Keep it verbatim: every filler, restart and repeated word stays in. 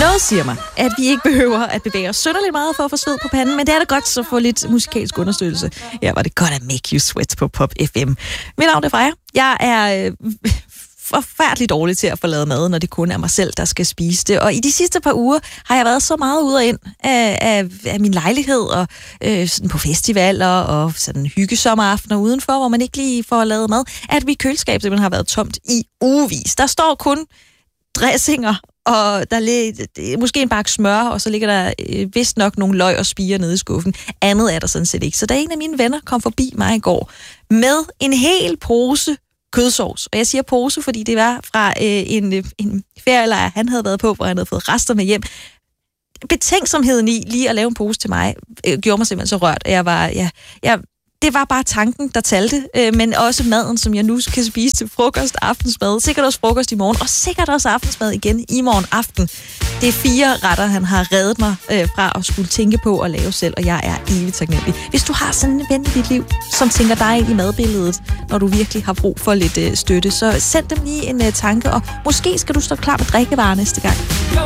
Noget siger mig, at vi ikke behøver at bevæge os synderligt meget for at få sved på panden, men det er da godt så få lidt musikalsk understøttelse. Ja, var det godt at make you sweat på Pop F M. Mit navn er Freja. Jeg er øh, forfærdeligt dårlig til at få lavet mad, når det kun er mig selv, der skal spise det. Og i de sidste par uger har jeg været så meget ud og ind af, af, af min lejlighed, og øh, sådan på festivaler og sådan hyggesommeraftener udenfor, hvor man ikke lige får lavet mad, at vi køleskab simpelthen har været tomt i ugevis. Der står kun dressinger, og der er måske en bakke smør, og så ligger der øh, vist nok nogle løg og spirer nede i skuffen. Andet er der sådan set ikke. Så da en af mine venner kom forbi mig i går med en hel pose kødsovs. Og jeg siger pose, fordi det var fra øh, en, en ferielejr, han havde været på, hvor han havde fået rester med hjem. Betænksomheden i lige at lave en pose til mig, øh, gjorde mig simpelthen så rørt. Jeg var, ja, jeg, det var bare tanken, der talte, øh, men også maden, som jeg nu kan spise til frokost, aftensmad, sikkert også frokost i morgen, og sikkert også aftensmad igen i morgen aften. Det er fire retter, han har reddet mig øh, fra at skulle tænke på at lave selv, og jeg er evigt taknemmelig. Hvis du har sådan en ven i dit liv, som tænker dig ind i madbilledet, når du virkelig har brug for lidt øh, støtte, så send dem lige en øh, tanke, og måske skal du stå klar med drikkevarer næste gang.